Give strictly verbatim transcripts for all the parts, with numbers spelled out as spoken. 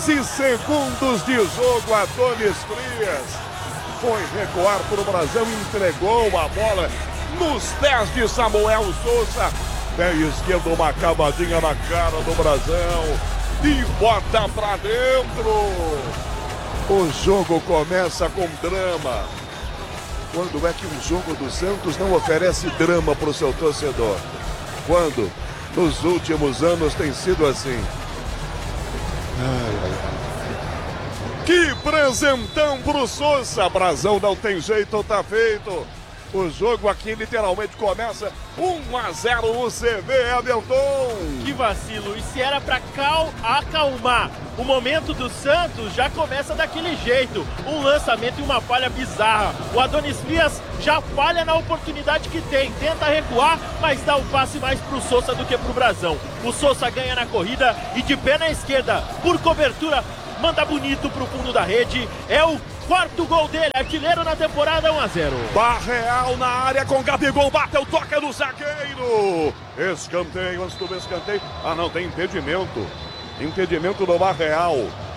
quinze segundos de jogo, Adonis Frias foi recuar para o Brasão e entregou a bola nos pés de Samuel Souza. Pé esquerdo, uma cavadinha na cara do Brasão e bota pra dentro. O jogo começa com drama. Quando é que um jogo do Santos não oferece drama para o seu torcedor? Quando? Nos últimos anos tem sido assim. Ai, ai, ai. Que presentão pro Souza. Brasão não tem jeito, tá feito. O jogo aqui literalmente começa um a zero U C V, Everton. Que vacilo. E se era pra cal acalmar o momento do Santos, já começa daquele jeito. Um lançamento e uma falha bizarra. O Adonis Frias já falha na oportunidade que tem. Tenta recuar, mas dá o passe mais pro Souza do que pro Brasão. O Souza ganha na corrida e de pé na esquerda, por cobertura, manda bonito pro fundo da rede. É o quarto gol dele, artilheiro na temporada, um a zero. Barreal na área com Gabigol, bateu, toca no zagueiro. Escanteio, antes do escanteio. Ah não, tem impedimento. Impedimento do Barreal.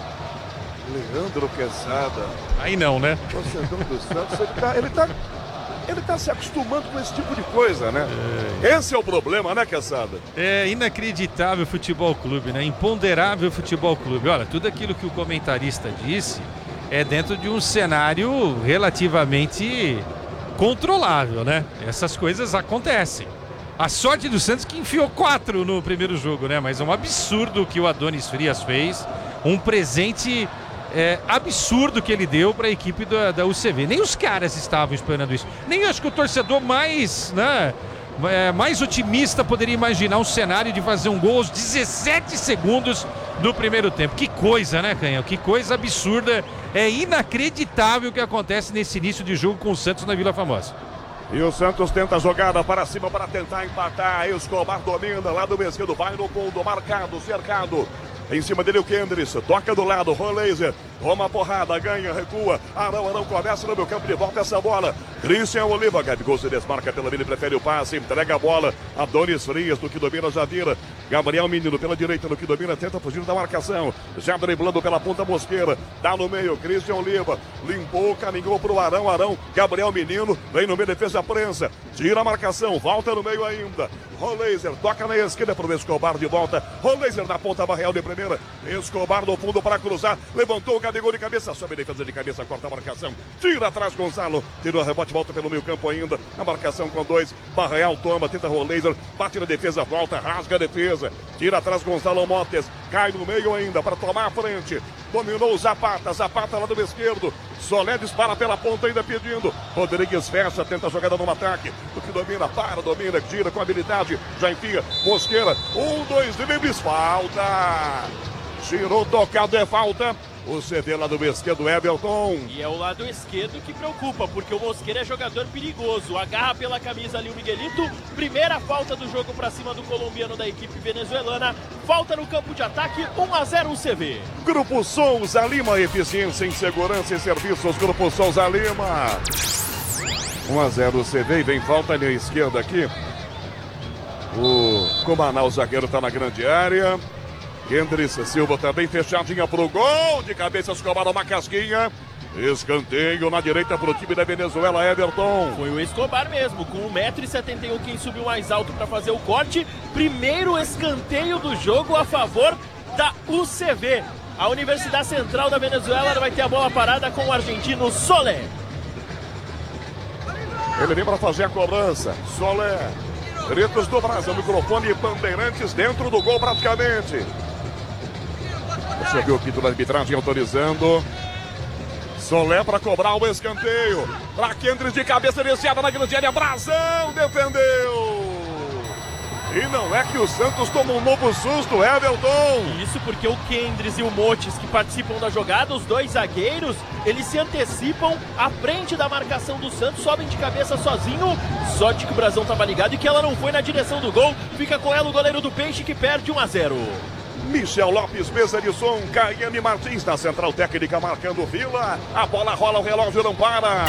Leandro Quesada. Aí não, né? Torcedor do Santos, ele tá, ele tá, ele tá se acostumando com esse tipo de coisa, né? É. Esse é o problema, né, Quesada? É inacreditável futebol clube, né? Imponderável futebol clube. Olha, tudo aquilo que o comentarista disse é dentro de um cenário relativamente controlável, né? Essas coisas acontecem. A sorte do Santos que enfiou quatro no primeiro jogo, né? Mas é um absurdo o que o Adonis Frias fez. Um presente é, absurdo que ele deu para a equipe da, da U C V. Nem os caras estavam esperando isso. Nem acho que o torcedor mais, né, é, mais otimista poderia imaginar um cenário de fazer um gol aos dezessete segundos do primeiro tempo. Que coisa, né, Canhão? Que coisa absurda. É inacreditável o que acontece nesse início de jogo com o Santos na Vila Formosa. E o Santos tenta a jogada para cima para tentar empatar. Escobar domina lá do esquerdo, vai no fundo, marcado, cercado. Em cima dele o Kendrick, toca do lado, Roleiser, toma a porrada, ganha, recua, Arão, Arão começa no meu campo de volta essa bola, Christian Oliva, Gabigol se desmarca pela vida, prefere o passe, entrega a bola, Adonis Frias, do que domina já vira, Gabriel Menino pela direita, do que domina, tenta fugir da marcação, já driblando pela ponta mosqueira, dá no meio, Christian Oliva, limpou, caminhou pro Arão, Arão, Gabriel Menino, vem no meio, defesa prensa, tira a marcação, volta no meio ainda, Roleiser, toca na esquerda pro Escobar de volta, Roleiser na ponta barreal de primeira, Escobar no fundo para cruzar, levantou o Gabigol de cabeça, sobe defesa de cabeça, corta a marcação, tira atrás Gonzalo, tira o rebote, volta pelo meio campo ainda, a marcação com dois, Barreal toma, tenta Roleiser, bate na defesa, volta, rasga a defesa, tira atrás Gonzalo Motes, cai no meio ainda para tomar a frente, dominou o Zapata, Zapata lá do esquerdo, Solé dispara pela ponta ainda pedindo, Rodrigues fecha, tenta a jogada no ataque, o que domina, para, domina, gira com habilidade, já enfia, Mosqueira, um, dois, dribles, falta, girou, tocado, é falta, o C D lá do esquerdo, Everton. E é o lado esquerdo que preocupa, porque o Mosqueira é jogador perigoso, agarra pela camisa ali o Miguelito, primeira falta do jogo para cima do colombiano da equipe venezuelana, falta no campo de ataque, um a zero U C V. Grupo Souza Lima, eficiência em segurança e serviços, Grupo Souza Lima. um a zero U C V e vem falta ali à esquerda aqui. O Comanal, o zagueiro, está na grande área. Kendrick Silva também fechadinha pro gol. De cabeça, Escobar, uma casquinha. Escanteio na direita pro time da Venezuela, Everton. Foi o Escobar mesmo, com um metro e setenta e um quem subiu mais alto para fazer o corte. Primeiro escanteio do jogo a favor da U C V. A Universidade Central da Venezuela vai ter a bola parada com o argentino Solé. Ele vem para fazer a cobrança. Solé. Gritos do Brasil, microfone e Bandeirantes dentro do gol praticamente. Subiu o pito da arbitragem autorizando. Solé para cobrar o escanteio. Para Kendrick de cabeça desciada na grande área. Brasão defendeu. E não é que o Santos toma um novo susto, Everton. Isso porque o Kendrick e o Motes, que participam da jogada, os dois zagueiros, eles se antecipam à frente da marcação do Santos, sobem de cabeça sozinho. Sorte que o Brasão estava ligado e que ela não foi na direção do gol. Fica com ela o goleiro do Peixe, que perde um a zero. Michel Lopes, mesa de som, Caiane Martins na central técnica marcando Vila. A bola rola, o relógio não para.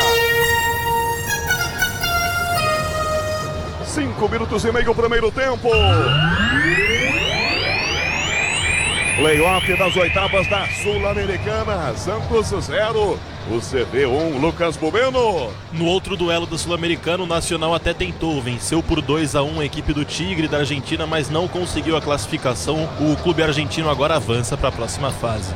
Cinco minutos e meio, primeiro tempo. Playoff das oitavas da Sul-Americana. Santos zero, o C V um. Lucas Bubeno. No outro duelo do Sul-Americano, o Nacional até tentou, venceu por dois a um a equipe do Tigre da Argentina, mas não conseguiu a classificação. O clube argentino agora avança para a próxima fase.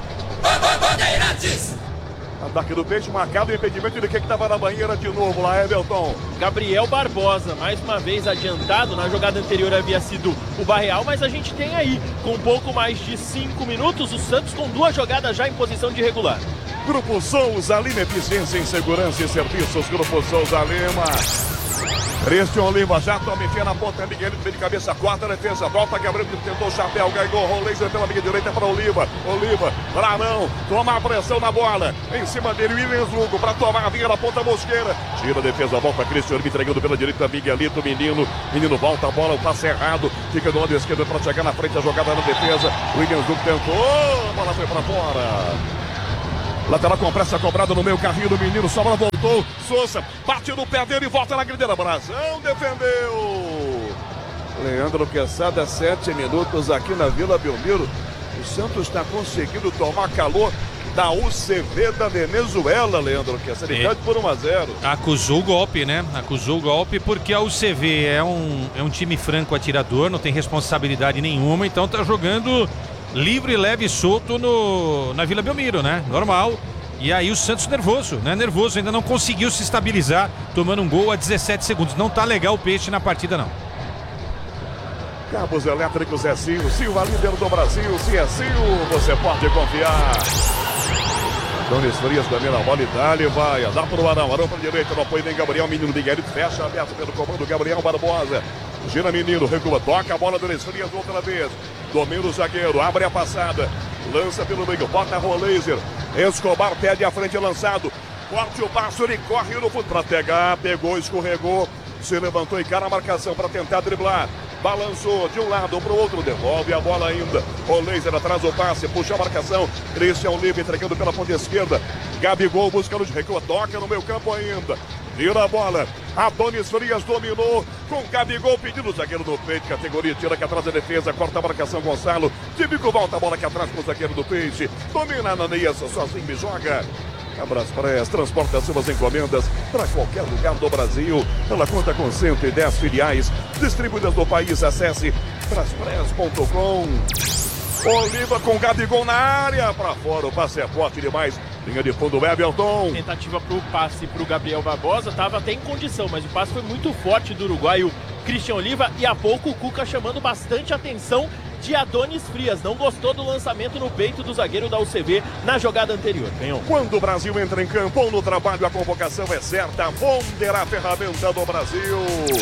Ataque do Peixe, marcado o impedimento de quem estava na banheira de novo lá, Everton. Gabriel Barbosa, mais uma vez adiantado. Na jogada anterior havia sido o Barreal, mas a gente tem aí, com um pouco mais de cinco minutos, o Santos com duas jogadas já em posição de regular. Grupo Souza Lima, eficiência em segurança e serviços. Grupo Souza Lima. Cristian Oliva já toma enfia na ponta, Miguelito vem de cabeça, quarta defesa, volta, Gabriel tentou o chapéu, ganhou, Rolês pela linha direita para Oliva, Oliva, Brarão, toma a pressão na bola, em cima dele, Williams Lugo, para tomar a vinha na ponta Mosqueira, tira a defesa, volta, Cristian Oliva entregando pela direita, Miguelito, menino, menino volta a bola, o passe errado, fica do lado esquerdo para chegar na frente, a jogada na defesa, Williams Lugo tentou, a bola foi para fora. Lateral com pressa cobrada no meio, carrinho do menino, sobra, voltou, Souza, bate no pé dele e volta na grindeira, Brasão defendeu. Leandro Quesada, sete minutos aqui na Vila Belmiro. O Santos está conseguindo tomar calor da U C V da Venezuela, Leandro Quesada, ele perde por um a zero. Acusou o golpe, né? Acusou o golpe porque a U C V é um, é um time franco atirador, não tem responsabilidade nenhuma, então tá jogando livre, leve e solto no, na Vila Belmiro, né? Normal. E aí o Santos nervoso, né? Nervoso, ainda não conseguiu se estabilizar, tomando um gol a dezessete segundos. Não tá legal o Peixe na partida, não. Cabos elétricos é Sil, Silva, líder do Brasil. Se é Sil, você pode confiar. Donis Frias domina a bola e dali, vai, dá pro Arão, Arão para a direita, no apoio vem Gabriel, menino Miguelito, fecha, aberto pelo comando, Gabriel Barbosa. Gira menino, recua, toca a bola do Donis Frias outra vez. Domina o zagueiro, abre a passada, lança pelo meio, bota a Rolêzer. Escobar pede a frente, lançado. Corte o passo, ele corre no fundo para pegar, pegou, escorregou, se levantou e cara a marcação para tentar driblar. Balançou de um lado para o outro, devolve a bola ainda. Rolêzer atrás o passe, puxa a marcação. Cristian Oliva entregando pela ponta esquerda. Gabigol buscando de recua, toca no meio campo ainda. Vira a bola, Adonis Frias dominou com Gabigol pedindo o zagueiro do Peixe, categoria tira aqui atrás da defesa, corta a marcação Gonçalo, Tíbico volta a bola aqui atrás com o zagueiro do Peixe, domina Ananias, sozinho me joga. Abraspress transporta suas encomendas para qualquer lugar do Brasil. Ela conta com cento e dez filiais distribuídas no país. Acesse braspress ponto com. Oliva com Gabigol na área, para fora, o passe é forte demais. Linha de fundo, Everton. Tentativa para o passe para o Gabriel Barbosa, estava até em condição, mas o passe foi muito forte do uruguaio Cristian Oliva. E há pouco o Cuca chamando bastante atenção de Adonis Frias. Não gostou do lançamento no peito do zagueiro da U C V na jogada anterior. Canhão. Quando o Brasil entra em campo ou no trabalho, a convocação é certa. Bonder, a ferramenta do Brasil.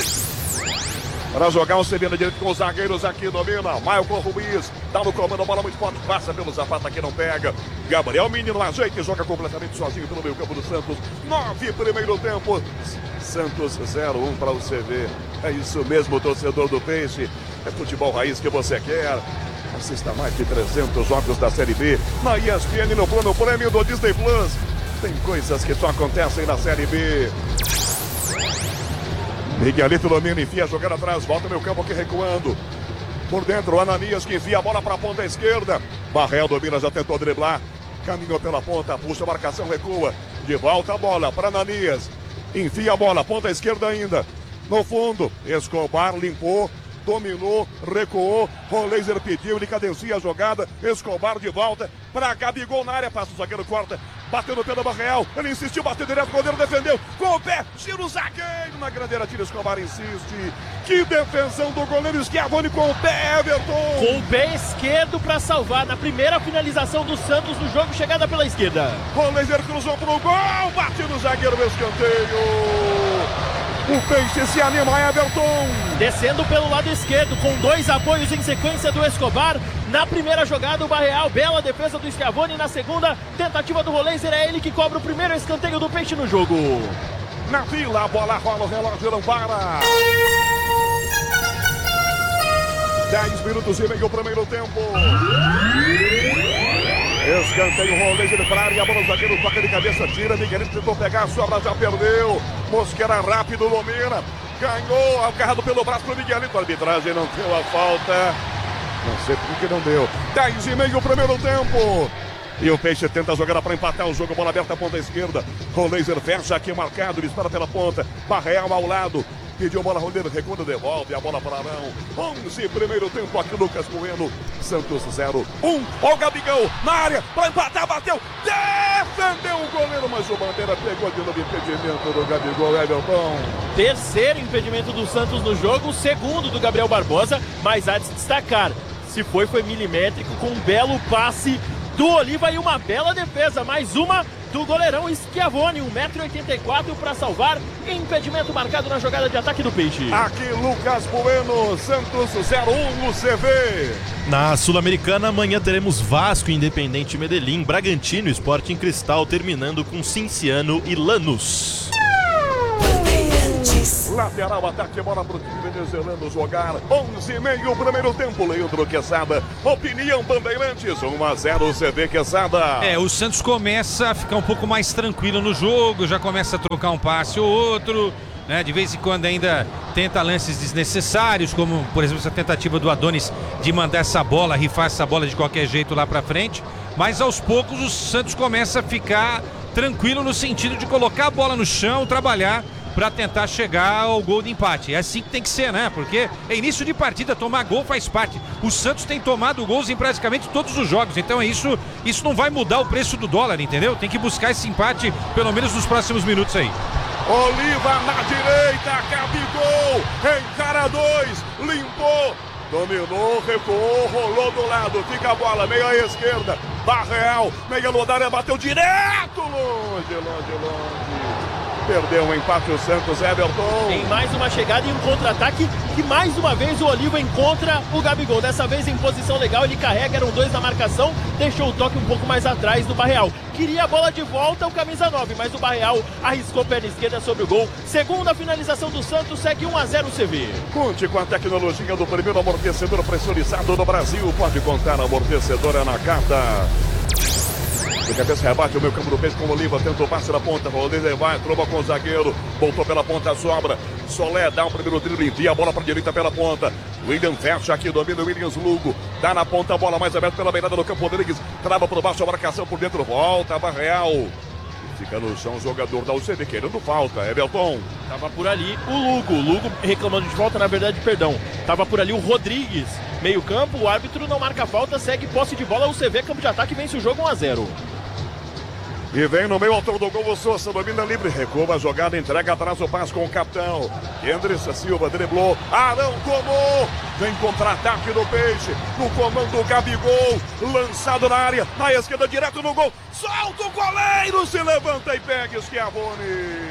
Para jogar o C B na direita com os zagueiros aqui, domina Maicon Ruiz, dá no comando, a bola muito forte, passa pelo Zapata que não pega. Gabriel Menino ajeita e joga completamente sozinho pelo meio campo do Santos. Nove primeiro tempo. Santos zero um para o C V. É isso mesmo, torcedor do Peixe. É futebol raiz que você quer. Assista mais de trezentos jogos da Série B na E S P N no plano prêmio do Disney Plus. Tem coisas que só acontecem na Série B. Miguelito domina, enfia a jogada atrás, volta meu campo aqui recuando. Por dentro, Ananias que enfia a bola para a ponta esquerda. Barrel domina, já tentou driblar. Caminhou pela ponta, puxa a marcação, recua. De volta a bola para Ananias. Enfia a bola, ponta esquerda ainda. No fundo, Escobar limpou, dominou, recuou. Rolêzer pediu, ele cadencia a jogada. Escobar de volta para Gabigol na área, passa o zagueiro, corta. Bateu no pé do Barreal, ele insistiu, bateu direto, o goleiro defendeu, com o pé, tira o zagueiro, na grandeira tira, Escobar insiste, que defensão do goleiro Schiavone com o pé, Everton! Com o pé esquerdo para salvar, na primeira finalização do Santos no jogo, chegada pela esquerda. Rolêzer cruzou pro gol, bate no zagueiro, escanteio! O Peixe se anima, Everton. Descendo pelo lado esquerdo, com dois apoios em sequência do Escobar. Na primeira jogada, o Barreal, bela defesa do Schiavone. Na segunda, tentativa do Rolêzer, é ele que cobra o primeiro escanteio do Peixe no jogo. Na Vila, a bola rola, o relógio não para. dez minutos e meio, primeiro tempo. Escanteio, Rolêzer para a área, a bola, o zagueiro toca de cabeça, tira, Miguelito tentou pegar, a sobra já perdeu. Mosquera rápido, domina, ganhou, agarrado pelo braço para o Miguelito. A arbitragem não deu a falta. Não sei por que não deu. dez e meio, primeiro tempo. E o Peixe tenta a jogada para empatar o jogo. Bola aberta, ponta esquerda. O Laser fecha aqui marcado. Ele espera pela ponta. Barreal ao lado. Pediu a bola, Rondeiro recua, devolve a bola para Arão. onze, primeiro tempo aqui, Lucas Bueno. Santos zero, um. Ó o Gabigol na área para empatar, bateu. Defendeu o goleiro, mas o Bandeira pegou de novo impedimento do Gabigol, Everton. Terceiro impedimento do Santos no jogo, segundo do Gabriel Barbosa, mas há de se destacar. Se foi, foi milimétrico, com um belo passe do Oliva e uma bela defesa. Mais uma do goleirão Schiavone, um metro e oitenta e quatro para salvar. Impedimento marcado na jogada de ataque do Peixe. Aqui Lucas Bueno, Santos zero um no C V. Na Sul-Americana, amanhã teremos Vasco, Independente Medellín, Bragantino, Sporting Cristal, terminando com Cinciano e Lanús. Lateral, ataque, bola para o time venezuelano jogar. onze e meio, primeiro tempo. Leandro Quesada, opinião Bandeirantes, um a zero C V Quesada. É, o Santos começa a ficar um pouco mais tranquilo no jogo, já começa a trocar um passe ou outro, né? De vez em quando ainda tenta lances desnecessários, como por exemplo essa tentativa do Adonis de mandar essa bola, rifar essa bola de qualquer jeito lá pra frente. Mas aos poucos o Santos começa a ficar tranquilo no sentido de colocar a bola no chão, trabalhar para tentar chegar ao gol de empate. É assim que tem que ser, né? Porque é início de partida, tomar gol faz parte. O Santos tem tomado gols em praticamente todos os jogos, então é isso, isso não vai mudar o preço do dólar, entendeu? Tem que buscar esse empate, pelo menos nos próximos minutos aí. Oliva na direita, Gabigol, encara dois, limpou, dominou, recuou, rolou do lado, fica a bola, meia à esquerda, Barreal, meia Lodária, bateu direto, longe, longe, longe. Perdeu o empate o Santos, Everton. Em mais uma chegada e um contra-ataque que mais uma vez o Oliva encontra o Gabigol. Dessa vez em posição legal, ele carrega, eram dois na marcação, deixou o toque um pouco mais atrás do Barreal. Queria a bola de volta, o camisa nove, mas o Barreal arriscou perna esquerda sobre o gol. Segunda finalização do Santos, segue um a zero C V. Conte com a tecnologia do primeiro amortecedor pressurizado do Brasil. Pode contar, amortecedora na carta. De cabeça rebate o meio campo do Peixe com o Oliva, tenta o passe na ponta, Rodrigo vai, tromba com o zagueiro, voltou pela ponta, sobra, Solé dá o primeiro drible, envia a bola para a direita pela ponta, William fecha aqui, domina o Williams Lugo, dá na ponta a bola mais aberta pela beirada do campo, Rodrigues, trava por baixo a marcação por dentro, volta, Barreal, fica no chão o jogador da U C B querendo falta, Everton. Tava por ali o Lugo, o Lugo reclamando de falta, na verdade, perdão, tava por ali o Rodrigues, meio campo, o árbitro não marca falta, segue posse de bola, o C V, campo de ataque, vence o jogo um a zero. E vem no meio autor do gol o Sousa, domina livre, recua a jogada, entrega atrás o passe com o capitão. Kendrick Silva driblou, Arão tomou, vem contra-ataque do Peixe, no comando o Gabigol, lançado na área, na esquerda direto no gol, solta o goleiro, se levanta e pega Schiavone.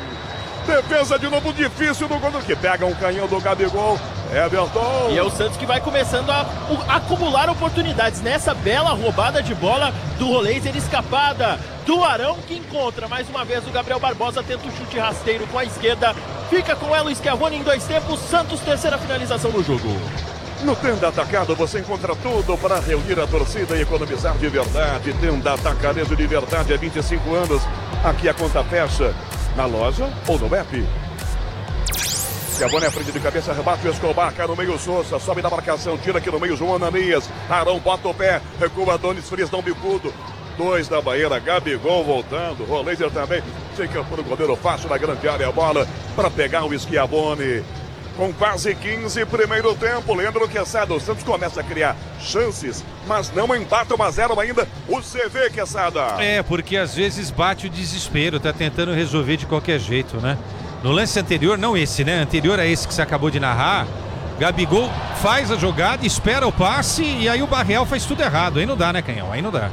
Defesa de novo difícil do gol que pega um canhão do Gabigol, Everton. E é o Santos que vai começando a, a acumular oportunidades nessa bela roubada de bola do Roleiser, escapada do Arão, que encontra mais uma vez o Gabriel Barbosa, tenta o chute rasteiro com a esquerda, fica com ela o Schiavone em dois tempos, Santos terceira finalização no jogo. No Tenda Atacado você encontra tudo para reunir a torcida e economizar de verdade. Tenda Atacarejo de verdade há vinte e cinco anos, aqui a conta fecha na loja ou no app. Schiavone à frente de cabeça, rebate o Escobar, cai no meio Sousa, sobe da marcação, tira aqui no meio João Ananias, Arão bota o pé, recua Adonis Frias, dá um bicudo, dois da Bahia, Gabigol voltando, Roleiser também, fica por um goleiro fácil na grande área, a bola para pegar o Schiavone. Com quase quinze, primeiro tempo, Leandro Quesada, o Santos começa a criar chances, mas não empata um a zero ainda, o C V, Quesada. É, porque às vezes bate o desespero, tá tentando resolver de qualquer jeito, né? No lance anterior, não esse, né? Anterior a esse que você acabou de narrar, Gabigol faz a jogada, espera o passe e aí o Barreal faz tudo errado. Aí não dá, né, Canhão? Aí não dá.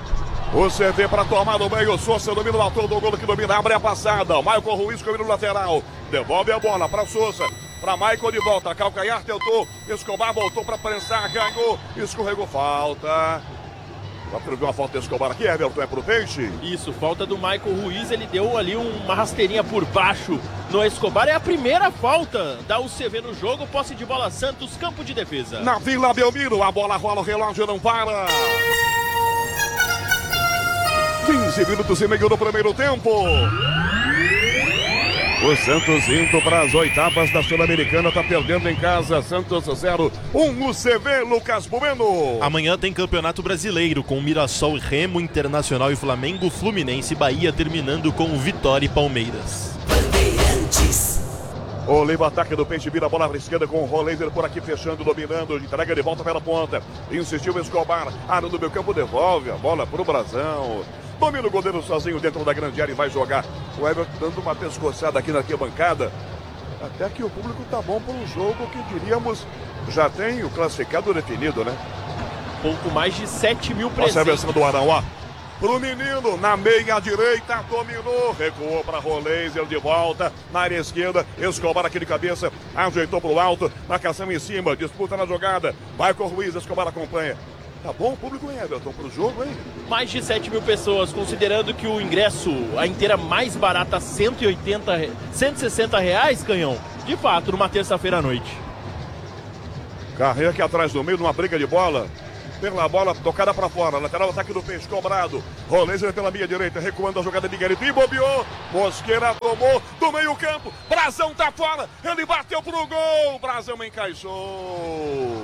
O C V para tomar no meio, Sousa domina o autor do gol que domina, abre a passada, Maicon Ruiz com ele no lateral, devolve a bola para Sousa, para Maicon de volta, calcanhar tentou, Escobar voltou para prensar, ganhou, escorregou, falta. Já previu uma falta de Escobar aqui, Everton, é pro Peixe? Isso, falta do Maicon Ruiz, ele deu ali uma rasteirinha por baixo no Escobar, é a primeira falta da U C V no jogo, posse de bola Santos, campo de defesa. Na Vila Belmiro, a bola rola, o relógio não para. quinze minutos e meio no primeiro tempo. O Santos indo para as oitavas da Sul-Americana, tá perdendo em casa. Santos zero, um no C V, Lucas Bueno. Amanhã tem Campeonato Brasileiro com Mirassol e Remo, Internacional e Flamengo, Fluminense e Bahia, terminando com Vitória e Palmeiras. Bandeirantes. O livre ataque do Peixe vira a bola para a esquerda com o Roleiser por aqui fechando, dominando, entrega de volta pela ponta. Insistiu o Escobar, área do meu campo, devolve a bola pro Brasão. Domina o goleiro sozinho dentro da grande área e vai jogar. O Everton dando uma pescoçada aqui na arquibancada. Até que o público tá bom para um jogo que diríamos já tem o classificado definido, né? Pouco mais de sete mil presentes. Nossa, a versão do Arão, ó. Pro menino, na meia direita, dominou, recuou para Roleiser de volta, na área esquerda, Escobar aqui de cabeça, ajeitou pro alto, marcação em cima, disputa na jogada, vai com o Ruiz, Escobar acompanha. Tá bom o público, hein, Everton, pro jogo, hein? Mais de sete mil pessoas, considerando que o ingresso, a inteira mais barata, cento e oitenta, cento e sessenta reais, Canhão, de fato, numa terça-feira à noite. Carreira aqui atrás do meio, numa briga de bola. Pela bola tocada para fora, lateral ataque do Peixe, cobrado. Roleiser pela minha direita, recuando a jogada de Miguelito e bobeou. Mosqueira tomou do meio campo, Brasão tá fora, ele bateu pro gol, Brasão encaixou.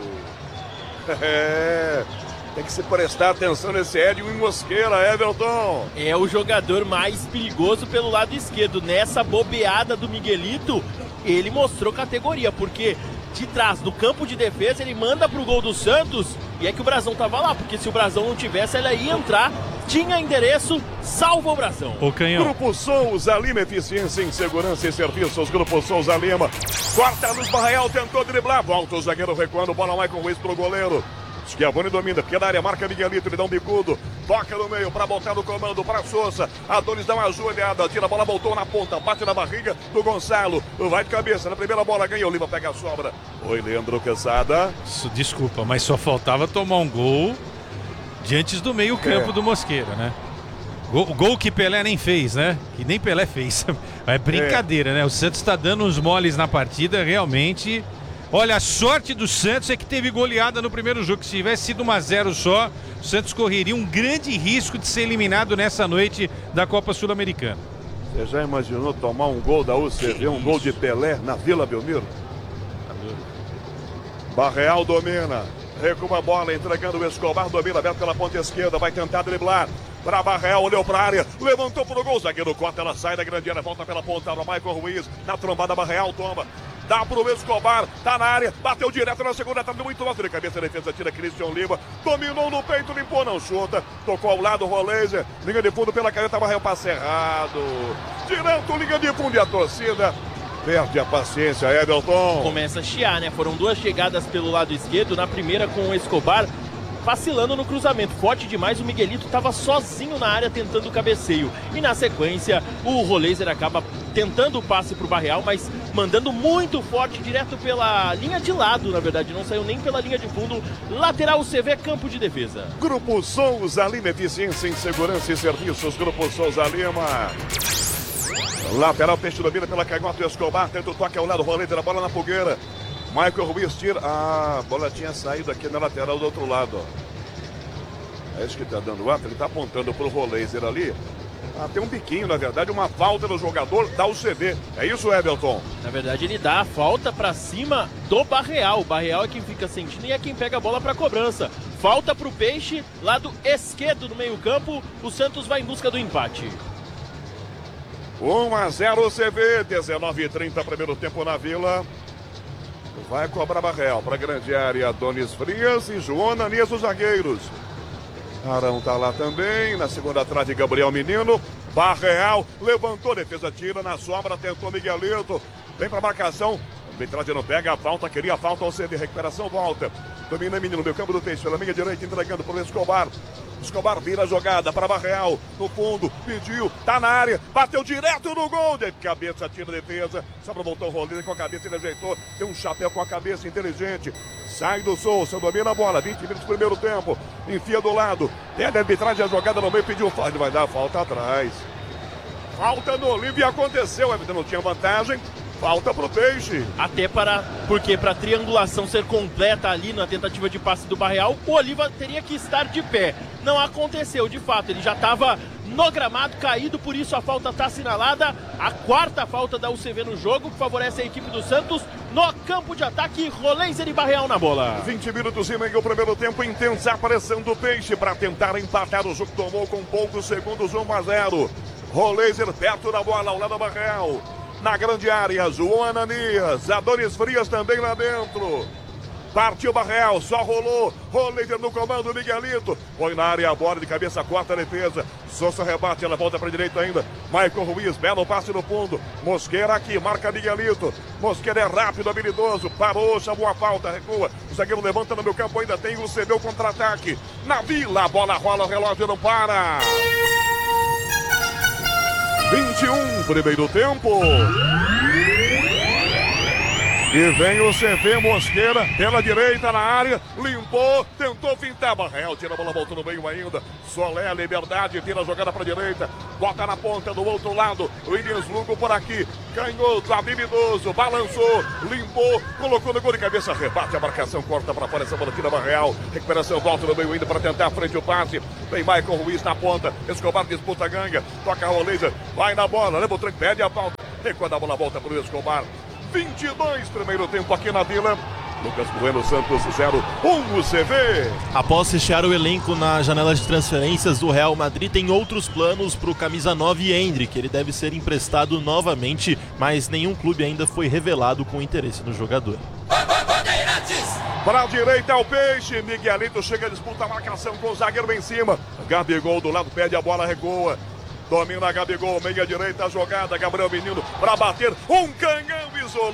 É, tem que se prestar atenção nesse Edinho e Mosqueira, Everton. É o jogador mais perigoso pelo lado esquerdo. Nessa bobeada do Miguelito, ele mostrou categoria, porque de trás, do campo de defesa, ele manda pro gol do Santos. E é que o Brasão tava lá, porque se o Brasão não tivesse, ela ia entrar, tinha endereço, salva o Brasão. O Canhão. Grupo Souza Lima, eficiência em segurança e serviços. Grupo Souza Lima. Corta a luz, Barreal tentou driblar, volta o zagueiro recuando, bola Michael Ruiz pro goleiro. Schiavone domina, pequena área, marca Miguelito, ele dá um bicudo, toca no meio para botar no comando para Souza. Adonis dá uma ajoelhada, tira a bola, voltou na ponta, bate na barriga do Gonçalo, vai de cabeça, na primeira bola ganha, o Lima pega a sobra. Oi, Leandro Quesada. Desculpa, mas só faltava tomar um gol diante do meio campo é. do Mosqueira, né? Gol, gol que Pelé nem fez, né? Que nem Pelé fez. É brincadeira, é. né? O Santos está dando uns moles na partida, realmente. Olha, a sorte do Santos é que teve goleada no primeiro jogo. Se tivesse sido um a zero só, o Santos correria um grande risco de ser eliminado nessa noite da Copa Sul-Americana. Você já imaginou tomar um gol da U C V, um gol de Pelé na Vila Belmiro? Barreal domina, recua a bola, entregando o Escobar, domina, aberto pela ponta esquerda, vai tentar driblar. Para Barreal, olhou para a área, levantou pro gol, zagueiro corta, ela sai da grande área, volta pela ponta para Michael Ruiz, na trombada Barreal, toma. Dá pro Escobar, tá na área, bateu direto na segunda, tá muito alto de cabeça, a defesa tira Christian Lima, dominou no peito, limpou, não chuta, tocou ao lado, Roleiser, linha de fundo pela caneta, Barreal, passe errado, direto, linha de fundo e a torcida perde a paciência, Everton. Começa a chiar, né? Foram duas chegadas pelo lado esquerdo, na primeira com o Escobar, vacilando no cruzamento, forte demais, o Miguelito estava sozinho na área tentando o cabeceio. E na sequência, o Roleiser acaba tentando o passe para o Barreal, mas mandando muito forte, direto pela linha de lado, na verdade, não saiu nem pela linha de fundo. Lateral C V, campo de defesa. Grupo Souza Lima, eficiência em segurança e serviços. Grupo Souza Lima. Lateral, Peixe domina pela canhota, o Escobar tenta o toque ao lado, Roleiser, a bola na fogueira. Michael Ruiz tira. Ah, a bola tinha saído aqui na lateral do outro lado, ó. É isso que tá dando ar. Ele tá apontando pro Roleiser ali. Ah, tem um biquinho, na verdade, uma falta no jogador da U C V. É isso, Everton? Na verdade, ele dá a falta pra cima do Barreal. O Barreal é quem fica sentindo e é quem pega a bola pra cobrança. Falta pro Peixe, lado esquerdo do meio campo. O Santos vai em busca do empate. um a zero U C V, dezenove e trinta, primeiro tempo na Vila. Vai cobrar Barreal para a grande área, Adonis Frias e João Ananias, os zagueiros. Arão tá lá também, na segunda trave, Gabriel Menino. Barreal levantou, defesa tira, na sobra tentou Miguelito. Vem para marcação, arbitragem não pega a falta, queria a falta ao C D, recuperação, volta. Domina Menino, meu campo do Peixe, pela minha direita, entregando para o Escobar. Escobar vira a jogada para Barreal, no fundo, pediu, tá na área, bateu direto no gol, de cabeça, tira a defesa, só para voltar o Roleiser com a cabeça, ele ajeitou, tem um chapéu com a cabeça inteligente, sai do Souza, domina a bola, vinte minutos do primeiro tempo, enfia do lado, tem a arbitragem, a jogada no meio, pediu falta, ele vai dar a falta atrás. Falta no Olívio, aconteceu, ainda não tinha vantagem, Falta pro Peixe. Até para, porque para a triangulação ser completa ali na tentativa de passe do Barreal, o Oliva teria que estar de pé. Não aconteceu, de fato, ele já estava no gramado, caído, por isso a falta está assinalada. A quarta falta da U C V no jogo, que favorece a equipe do Santos no campo de ataque. Roleiser e Barreal na bola. vinte minutos e meio, o primeiro tempo, intensa pressão do Peixe para tentar empatar. O jogo tomou com poucos segundos, um a zero. Roleiser perto da bola, ao lado do Barreal. Na grande área, João Ananias, Adonis Frias também lá dentro. Partiu Barreal, só rolou. Roleiser no comando, Miguelito. Põe na área a bola de cabeça, corta a defesa. Sousa rebate, ela volta para a direita ainda. Michael Ruiz, belo passe no fundo. Mosqueira aqui, marca Miguelito. Mosqueira é rápido, habilidoso. Parou, chamou a falta, recua. O zagueiro levanta no meu campo, ainda tem o C B, o contra-ataque. Na Vila, a bola rola, o relógio não para. vinte e um, primeiro tempo. E vem o C V, Mosqueira, pela direita na área, limpou, tentou fintar, Barreal tira a bola, volta no meio ainda, Solé, Liberdade, tira a jogada para a direita, bota na ponta do outro lado, Williams Lugo por aqui, canhoto, habilidoso, balançou, limpou, colocou no gol de cabeça, rebate a marcação, corta para fora essa bola, tira Barreal, recuperação, volta no meio ainda para tentar a frente o passe, vem Michael Ruiz na ponta, Escobar disputa, ganha, toca a Roleiser, vai na bola, leva o tranco, pede a falta, e quando a bola volta para o Escobar, vinte e dois, primeiro tempo aqui na Vila. Lucas Bueno, Santos zero, um, o C V. Após fechar o elenco na janela de transferências, o Real Madrid tem outros planos para o camisa nove Endrick. Ele deve ser emprestado novamente, mas nenhum clube ainda foi revelado com interesse no jogador. Para a direita é o Peixe, Miguelito chega a disputa a marcação com o zagueiro em cima. Gabigol do lado, pede a bola, recua. Domina Gabigol, meia direita, a jogada, Gabriel Menino para bater, um canhão,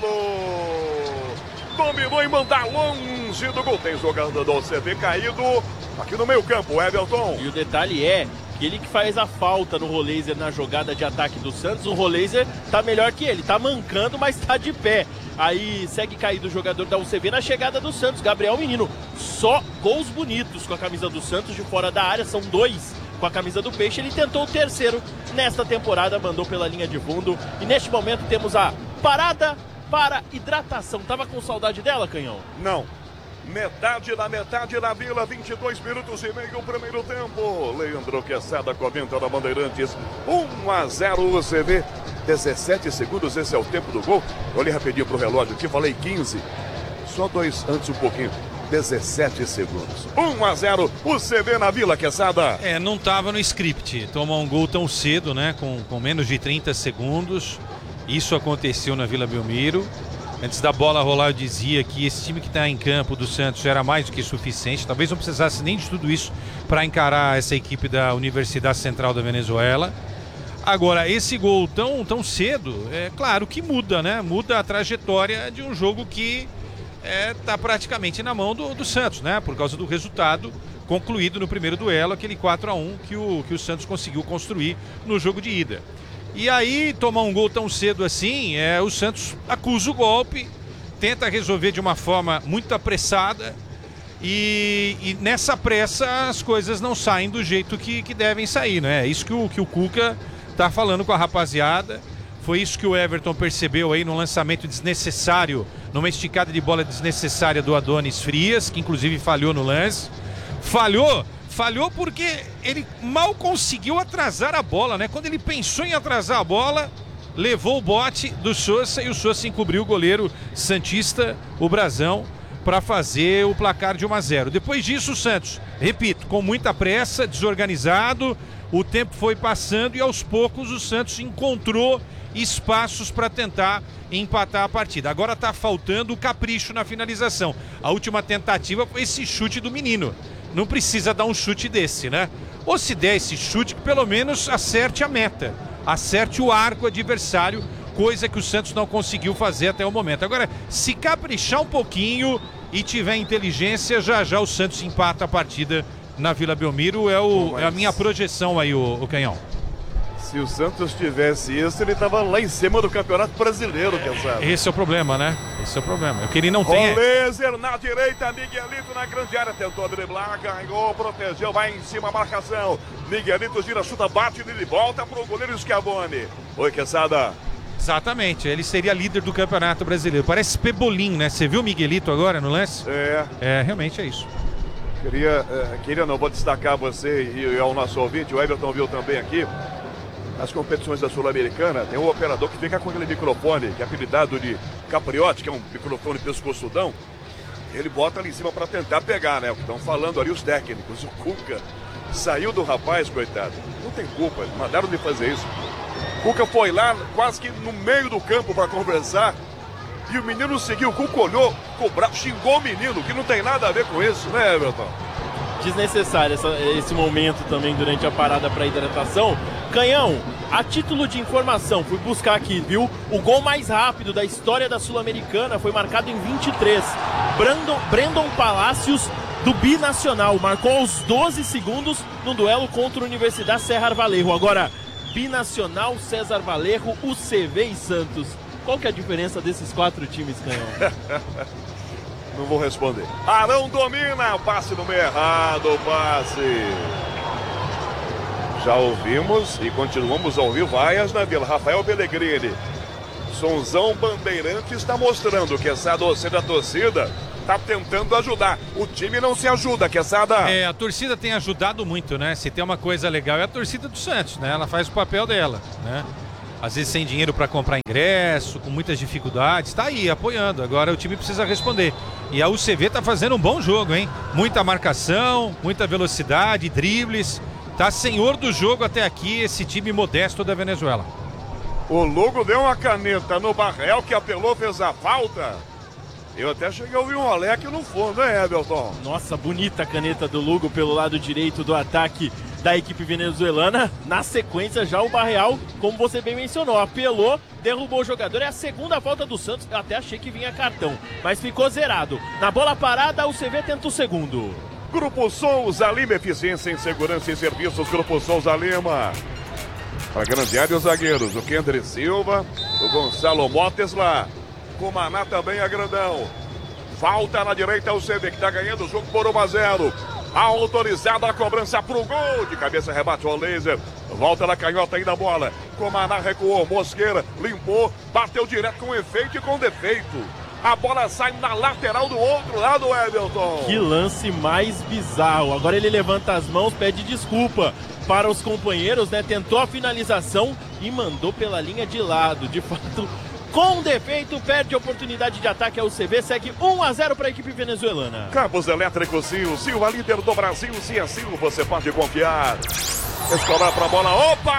isolou. Dominou e manda longe do gol. Tem jogada do C V caído aqui no meio campo, Everton. E o detalhe é que ele que faz a falta no Roleiser na jogada de ataque do Santos. O Roleiser tá melhor que ele, tá mancando, mas tá de pé. Aí segue caído o jogador da U C V na chegada do Santos, Gabriel Menino. Só gols bonitos com a camisa do Santos de fora da área, são dois com a camisa do Peixe. Ele tentou o terceiro nesta temporada, mandou pela linha de fundo. E neste momento temos a parada para hidratação. Tava com saudade dela, Canhão? Não. Metade da metade da Vila, vinte e dois minutos e meio, primeiro tempo. Leandro Quesada comenta da Bandeirantes. um a zero o C V. dezessete segundos, esse é o tempo do gol. Olhei rapidinho pro relógio aqui, falei quinze. Só dois antes um pouquinho. dezessete segundos. um a zero, o C V na Vila, Quesada. É, não estava no script. Tomar um gol tão cedo, né? Com, com menos de trinta segundos. Isso aconteceu na Vila Belmiro. Antes da bola rolar, eu dizia que esse time que está em campo do Santos já era mais do que suficiente. Talvez não precisasse nem de tudo isso para encarar essa equipe da Universidade Central da Venezuela. Agora, esse gol tão, tão cedo, é claro que muda, né? Muda a trajetória de um jogo que está é, praticamente na mão do, do Santos, né? Por causa do resultado concluído no primeiro duelo, aquele quatro a um que o, que o Santos conseguiu construir no jogo de ida. E aí, tomar um gol tão cedo assim, é, o Santos acusa o golpe, tenta resolver de uma forma muito apressada e, e nessa pressa as coisas não saem do jeito que, que devem sair, né? É isso que o, que o Cuca tá falando com a rapaziada. Foi isso que o Everton percebeu aí no lançamento desnecessário, numa esticada de bola desnecessária do Adonis Frias, que inclusive falhou no lance. Falhou, falhou porque ele mal conseguiu atrasar a bola, né? Quando ele pensou em atrasar a bola, levou o bote do Sousa e o Sousa encobriu o goleiro santista, o Brazão, para fazer o placar de um a zero. Depois disso, o Santos, repito, com muita pressa, desorganizado, o tempo foi passando e aos poucos o Santos encontrou espaços para tentar empatar a partida. Agora está faltando o capricho na finalização. A última tentativa foi esse chute do menino. Não precisa dar um chute desse, né? Ou se der esse chute, que pelo menos acerte a meta, acerte o arco adversário, coisa que o Santos não conseguiu fazer até o momento. Agora, se caprichar um pouquinho e tiver inteligência, já já o Santos empata a partida na Vila Belmiro. É, o, Bom, mas... é a minha projeção aí, o, o Canhão. Se o Santos tivesse isso, ele estava lá em cima do Campeonato Brasileiro, quem sabe? Esse é o problema, né? Esse é o problema. É que ele não tem... Roleiser na direita, Miguelito na grande área, tentou driblar, ganhou, protegeu, vai em cima a marcação. Miguelito gira, chuta, bate, ele volta pro goleiro Schiavone. Oi, Quesada. Exatamente, ele seria líder do Campeonato Brasileiro. Parece Pebolim, né? Você viu o Miguelito agora no lance? É. É, realmente é isso. Queria, é, queria não, vou destacar você e, e ao nosso ouvinte, o Everton viu também aqui, nas competições da Sul-Americana, tem um operador que fica com aquele microfone, que é apelidado de Capriote, que é um microfone pescoçudão, ele bota ali em cima para tentar pegar, né? O que estão falando ali os técnicos. O Cuca saiu do rapaz, coitado. Não tem culpa, mandaram de fazer isso. O Cuca foi lá quase que no meio do campo para conversar. E o menino seguiu, o Cuca olhou, cobrou, xingou o menino, que não tem nada a ver com isso, né, Everton? Desnecessário essa, esse momento também durante a parada para hidratação. Canhão, a título de informação, fui buscar aqui, viu? O gol mais rápido da história da Sul-Americana foi marcado em vinte e três. Brandon, Brandon Palacios, do Binacional, marcou aos doze segundos no duelo contra a Universidade César Vallejo. Agora, Binacional, César Vallejo, U C V e Santos. Qual que é a diferença desses quatro times, Canhão? Não vou responder. Arão domina, passe no meio errado, passe. Já ouvimos e continuamos a ouvir vaias na Vila. Rafael Pellegrini. Sonzão Bandeirante está mostrando que essa torcida, a torcida está tentando ajudar. O time não se ajuda, Quesada. É, a torcida tem ajudado muito, né? Se tem uma coisa legal é a torcida do Santos, né? Ela faz o papel dela, né? Às vezes sem dinheiro para comprar ingresso, com muitas dificuldades, tá aí apoiando. Agora o time precisa responder. E a U C V tá fazendo um bom jogo, hein? Muita marcação, muita velocidade, dribles. Tá senhor do jogo até aqui esse time modesto da Venezuela. O Lugo deu uma caneta no Barrel que apelou, fez a falta. Eu até cheguei a ouvir um olé aqui no fundo, hein, Everton? Nossa, bonita a caneta do Lugo pelo lado direito do ataque da equipe venezuelana. Na sequência, já o Barreal, como você bem mencionou, apelou, derrubou o jogador. É a segunda falta do Santos. Eu até achei que vinha cartão, mas ficou zerado. Na bola parada, o C V tenta o segundo. Grupo Souza Lima, eficiência em segurança e serviços. Grupo Souza Lima. Para grande área, os zagueiros, o Kendry Silva, o Gonçalo Motes lá. O Maná também é grandão. Falta na direita, o C V que está ganhando o jogo por um a zero. Autorizada a cobrança pro gol. De cabeça rebate o laser. Volta na canhota aí da bola. Comaná recuou, Mosqueira limpou, bateu direto com efeito e com defeito. A bola sai na lateral do outro lado, Everton. Que lance mais bizarro. Agora ele levanta as mãos, pede desculpa para os companheiros, né? Tentou a finalização e mandou pela linha de lado. De fato, com defeito, perde a oportunidade de ataque ao U C V, segue um a zero para a equipe venezuelana. Cabos elétricos Sil, Sil, a líder do Brasil, se é Sil, você pode confiar. Escolar para a bola,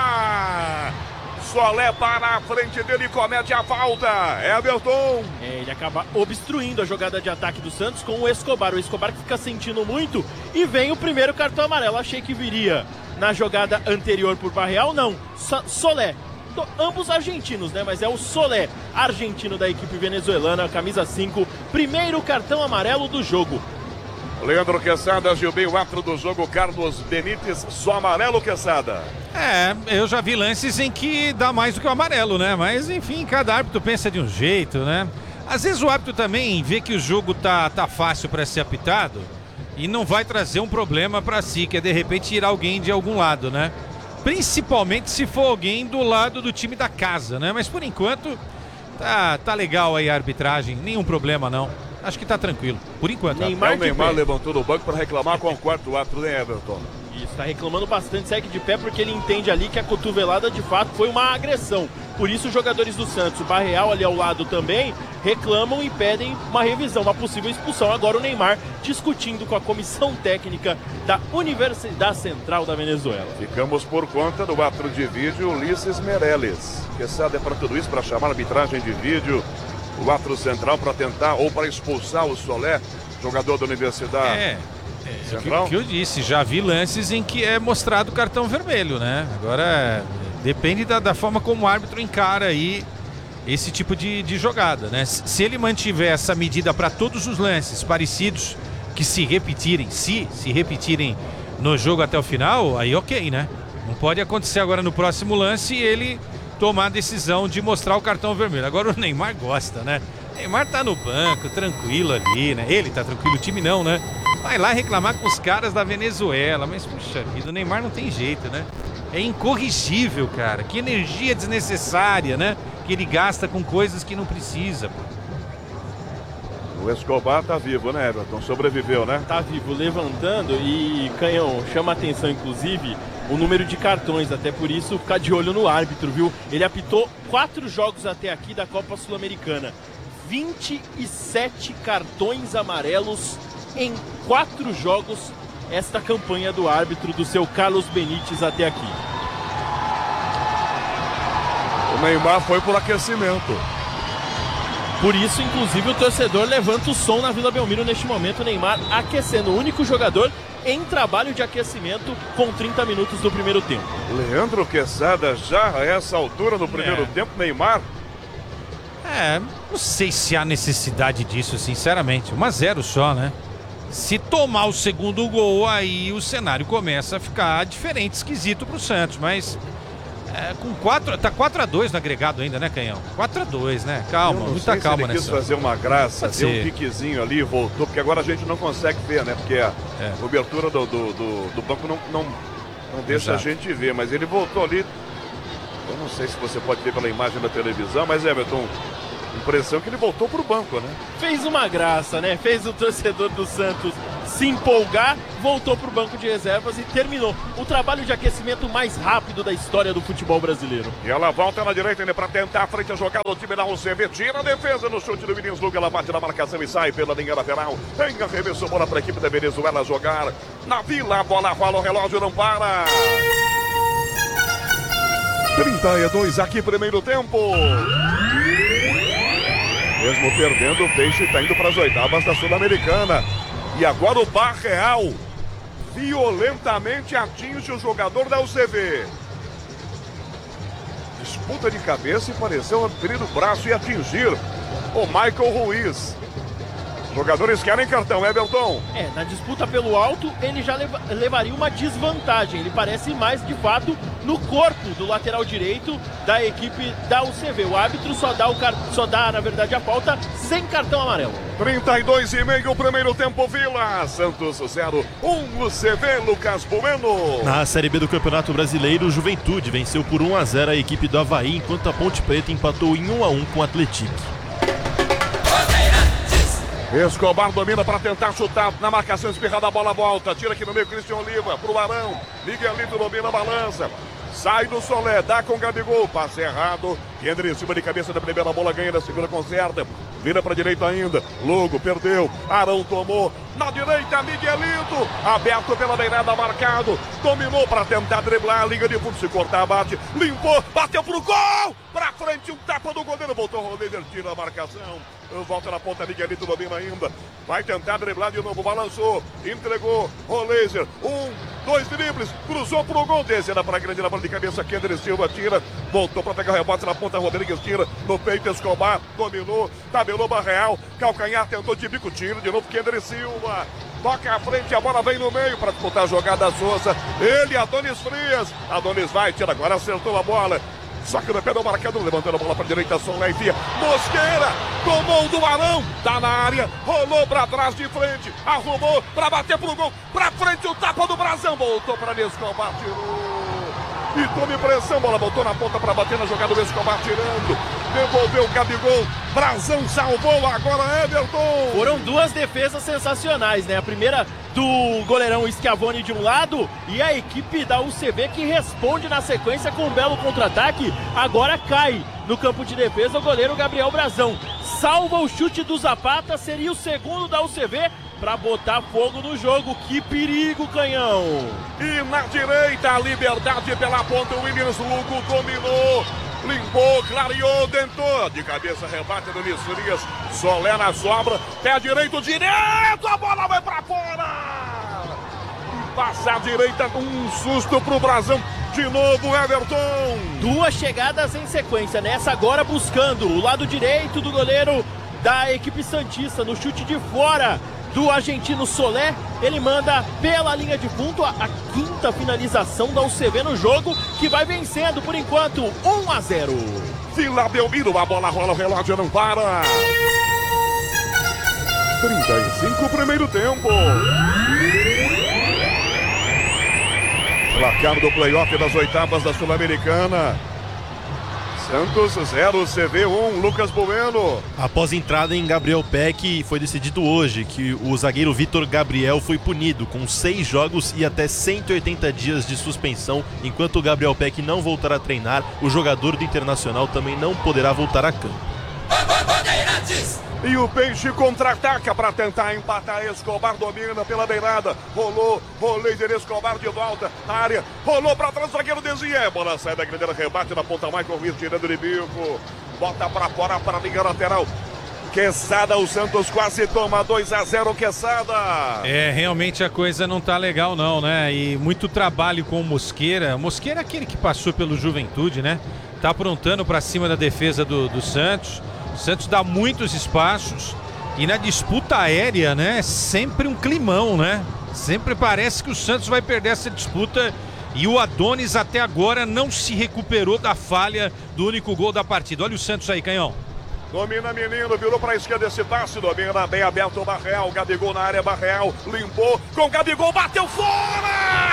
opa! Solé para a frente dele, comete a falta, Everton. É, ele acaba obstruindo a jogada de ataque do Santos com o Escobar. O Escobar que fica sentindo muito e vem o primeiro cartão amarelo. Achei que viria na jogada anterior por Barreal, não, So- Solé. Ambos argentinos, né? Mas é o Solé, argentino da equipe venezuelana, camisa cinco, primeiro cartão amarelo do jogo. Leandro Quesada, Gilbin, o árbitro do jogo, Carlos Benítez, só amarelo, Quesada. É, eu já vi lances em que dá mais do que o amarelo, né? Mas enfim, cada árbitro pensa de um jeito, né? Às vezes o árbitro também vê que o jogo tá, tá fácil para ser apitado e não vai trazer um problema para si, que é de repente tirar alguém de algum lado, né? Principalmente se for alguém do lado do time da casa, né? Mas por enquanto tá, tá legal aí a arbitragem, nenhum problema não. Acho que tá tranquilo, por enquanto. Neymar, o Neymar levantou no banco para reclamar com o quarto árbitro, né, Everton? Isso, tá reclamando bastante, segue de pé porque ele entende ali que a cotovelada de fato foi uma agressão. Por isso os jogadores do Santos, o Barreal ali ao lado também, reclamam e pedem uma revisão, uma possível expulsão. Agora o Neymar discutindo com a comissão técnica da Universidade Central da Venezuela. Ficamos por conta do árbitro de vídeo, Ulisses Meirelles. Quesada é para tudo isso, para chamar a arbitragem de vídeo, o árbitro central para tentar ou para expulsar o Solé, jogador da Universidade. É. É, o que, que eu disse, já vi lances em que é mostrado cartão vermelho, né? Agora, depende da, da forma como o árbitro encara aí esse tipo de, de jogada, né? Se ele mantiver essa medida para todos os lances parecidos que se repetirem, se se repetirem no jogo até o final, aí ok, né? Não pode acontecer agora no próximo lance ele tomar a decisão de mostrar o cartão vermelho. Agora o Neymar gosta, né? O Neymar tá no banco, tranquilo ali, né? Ele tá tranquilo, o time não, né? Vai lá reclamar com os caras da Venezuela, mas puxa vida, o Neymar não tem jeito, né? É incorrigível, cara, que energia desnecessária, né? que ele gasta com coisas que não precisa. Pô. O Escobar tá vivo, né, Everton? Sobreviveu, né? Tá vivo, levantando e, Canhão, chama a atenção, inclusive, o número de cartões. Até por isso, ficar de olho no árbitro, viu? Ele apitou quatro jogos até aqui da Copa Sul-Americana. vinte e sete cartões amarelos em quatro jogos. Esta campanha do árbitro do seu Carlos Benítez até aqui. O Neymar foi por aquecimento. Por isso, inclusive, o torcedor levanta o som na Vila Belmiro neste momento. O Neymar aquecendo, o único jogador em trabalho de aquecimento com trinta minutos do primeiro tempo. Leandro Quesada já a essa altura no primeiro É. tempo, Neymar. É, não sei se há necessidade disso, sinceramente. um a zero só, né? Se tomar o segundo gol, aí o cenário começa a ficar diferente, esquisito pro Santos, mas... É, com quatro, tá quatro a dois no agregado ainda, né, Canhão? quatro a dois, né? Calma, Eu não muita sei calma se ele quis nessa. fazer uma graça, Pode deu ser. um piquezinho ali e voltou, porque agora a gente não consegue ver, né? Porque a É. cobertura do, do, do, do banco não, não, não deixa Exato. a gente ver, mas ele voltou ali. Eu não sei se você pode ver pela imagem da televisão, mas Everton, impressão que ele voltou pro banco, né? Fez uma graça, né? Fez o torcedor do Santos se empolgar, voltou pro banco de reservas e terminou o trabalho de aquecimento mais rápido da história do futebol brasileiro. E ela volta na direita ainda para tentar a frente a jogada do time da U C V. Tira a defesa no chute do Vinícius Luga. Ela bate na marcação e sai pela linha lateral. Tem arremesso, bola para a equipe da Venezuela jogar. Na Vila, a bola rola, o relógio não para. trinta e dois aqui, primeiro tempo. Mesmo perdendo, o Peixe está indo para as oitavas da Sul-Americana. E agora o Barreal violentamente atinge o jogador da U C V. Disputa de cabeça e pareceu abrir o braço e atingir o Michael Ruiz. Jogadores querem cartão, Everton. É, na disputa pelo alto, ele já leva- levaria uma desvantagem. Ele parece mais, de fato, no corpo do lateral direito da equipe da U C V. O árbitro só dá, o car- só dá na verdade, a falta sem cartão amarelo. trinta e dois e meio, primeiro tempo, Vila. Santos zero, um U C V, Lucas Bueno. Na Série B do Campeonato Brasileiro, o Juventude venceu por um a zero a equipe do Avaí, enquanto a Ponte Preta empatou em um a um com o Atlético. Escobar domina para tentar chutar na marcação espirrada, a bola volta, tira aqui no meio Cristian Oliva, pro Arão, Miguelito domina a balança, sai do Solé, dá com o Gabigol, passe errado, Kendry em cima de cabeça da primeira bola, ganha da segunda, conserta, vira para direita ainda, Lugo perdeu, Arão tomou, na direita Miguelito, aberto pela beirada, marcado, dominou para tentar driblar, liga de fundo, se cortar, bate, limpou, bateu pro gol, pra frente, um tapa do goleiro, voltou o Rodener, tira a marcação, volta na ponta, Miguelito domina ainda, vai tentar driblar de novo, balançou, entregou, Rolezer, um, dois dribles, cruzou pro gol, descendo para a grande na bola de cabeça, Kendry Silva tira, voltou para pegar o rebote na ponta, Rodrigues tira, no peito Escobar, dominou, tabelou Barreal, calcanhar, tentou de bico, tira de novo Kendry Silva, toca à frente, a bola vem no meio para disputar a jogada Souza, ele, Adonis Frias, Adonis vai, tira agora, acertou a bola, só que no pé do marcador, levantando a bola para a direita, Solé enfia, Mosqueira, tomou do Arão, tá na área, rolou para trás de frente, arrumou para bater pro gol, para frente o tapa do Brazão, voltou para Escobar, tirou, e tome pressão, bola voltou na ponta para bater na jogada do Escobar, tirando, devolveu o Gabigol, Brazão salvou, agora Everton. Foram duas defesas sensacionais, né? A primeira do goleirão Schiavone de um lado e a equipe da U C V que responde na sequência com um belo contra-ataque. Agora cai no campo de defesa o goleiro Gabriel Brazão. Salva o chute do Zapata, seria o segundo da U C V para botar fogo no jogo. Que perigo, Canhão! E na direita, a liberdade pela ponta, o Williams Lugo dominou, limpou, clareou, tentou, de cabeça rebate do Missurias, Solé na sobra, pé direito, direto, a bola vai pra fora! E passa a direita com um susto pro Brazão, de novo Everton! Duas chegadas em sequência, nessa agora buscando o lado direito do goleiro da equipe santista, no chute de fora do argentino Solé, ele manda pela linha de fundo a, a quinta finalização da U C V no jogo, que vai vencendo por enquanto um a zero. Vila Belmiro, a bola rola, o relógio não para. trinta e cinco, primeiro tempo. Placar do playoff das oitavas da Sul-Americana. Santos zero, C V um, Lucas Bueno. Após entrada em Gabriel Peck, foi decidido hoje que o zagueiro Vitor Gabriel foi punido com seis jogos e até cento e oitenta dias de suspensão. Enquanto o Gabriel Peck não voltar a treinar, o jogador do Internacional também não poderá voltar a campo. E o Peixe contra-ataca para tentar empatar. Escobar domina pela beirada. Rolou, Roleiser, Escobar de volta. Área, rolou para trás, o zagueiro desvia. Bola sai da grande, rebate na ponta, Michael Ruiz tirando de bico. Bota para fora, para a linha lateral. Quesada, o Santos quase toma dois a zero, Quesada. É, realmente a coisa não tá legal não, né? E muito trabalho com o Mosqueira. Mosqueira é aquele que passou pelo Juventude, né? Tá aprontando para cima da defesa do, do Santos. O Santos dá muitos espaços e na disputa aérea, né, sempre um climão, né? Sempre parece que o Santos vai perder essa disputa e o Adonis até agora não se recuperou da falha do único gol da partida. Olha o Santos aí, Canhão. Domina menino, virou para a esquerda esse passe, domina bem aberto o Barreal, Gabigol na área, Barreal limpou, com Gabigol, bateu fora!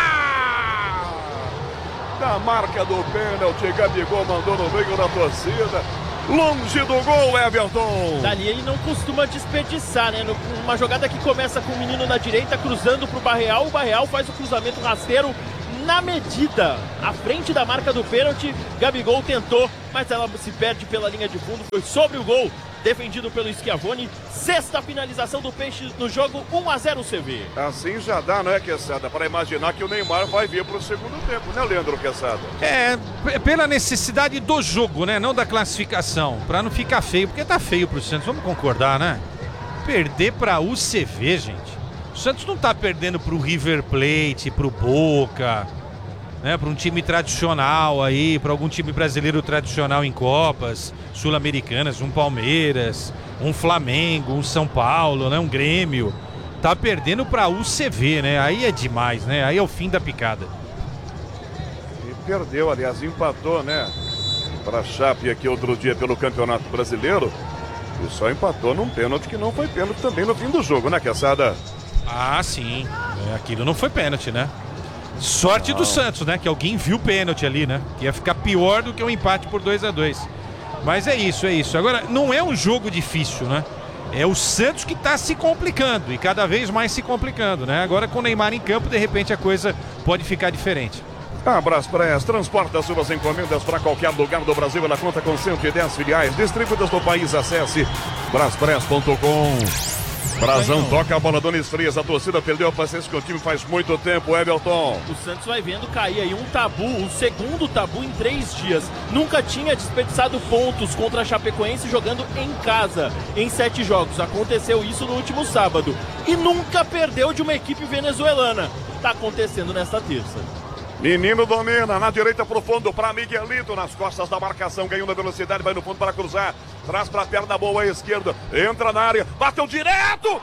Da marca do pênalti, Gabigol mandou no meio da torcida. Longe do gol, Everton. Dali ele não costuma desperdiçar, né? Uma jogada que começa com o menino na direita, cruzando pro Barreal. O Barreal faz o cruzamento rasteiro na medida, à frente da marca do pênalti. Gabigol tentou, mas ela se perde pela linha de fundo. Foi sobre o gol, defendido pelo Schiavoni. Sexta finalização do Peixe no jogo, um a zero C V. Assim já dá, não é, Quesada? Para imaginar que o Neymar vai vir para o segundo tempo, né, Leandro Quesada? É, pela necessidade do jogo, né? Não da classificação, para não ficar feio, porque tá feio pro Santos, vamos concordar, né? Perder pra U C V, gente. O Santos não tá perdendo pro River Plate, pro Boca, né? Para um time tradicional aí, para algum time brasileiro tradicional em Copas Sul-Americanas, um Palmeiras, um Flamengo, um São Paulo, né? Um Grêmio. Tá perdendo pra U C V, né? Aí é demais, né? Aí é o fim da picada. E perdeu, aliás, empatou, né? Para a Chape aqui outro dia pelo Campeonato Brasileiro. E só empatou num pênalti que não foi pênalti também no fim do jogo, né, Quesada? Ah, sim. É, aquilo não foi pênalti, né? Sorte não. do Santos, né? Que alguém viu o pênalti ali, né? Que ia ficar pior do que um empate por dois a dois. Mas é isso, é isso. Agora, não é um jogo difícil, né? É o Santos que tá se complicando e cada vez mais se complicando, né? Agora com o Neymar em campo, de repente a coisa pode ficar diferente. A Braspress transporta suas encomendas para qualquer lugar do Brasil. Ela conta com cento e dez filiais distribuídas no país. Acesse braspress ponto com. Brazão toca a bola, Donis Frias. A torcida perdeu a paciência com o time faz muito tempo, Everton. O Santos vai vendo cair aí um tabu, o segundo tabu em três dias. Nunca tinha desperdiçado pontos contra a Chapecoense jogando em casa em sete jogos. Aconteceu isso no último sábado. E nunca perdeu de uma equipe venezuelana. Tá acontecendo nesta terça. Menino domina, na direita pro fundo, para Miguelito, nas costas da marcação, ganhou na velocidade, vai no fundo para cruzar, traz para a perna boa à esquerda, entra na área, bateu direto,